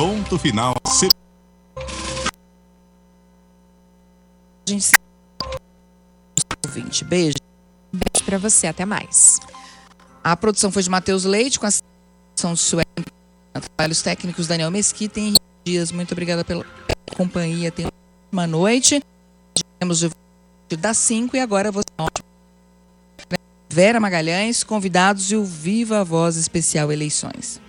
Ponto final. Gente, beijo. Beijo pra você, até mais. A produção foi de Matheus Leite, com a ação de Sueli, trabalhos técnicos Daniel Mesquita e Henrique Dias. Muito obrigada pela companhia. Tenha uma noite. Temos de das 5 e agora você, Vera Magalhães, convidados e o Viva a Voz Especial Eleições.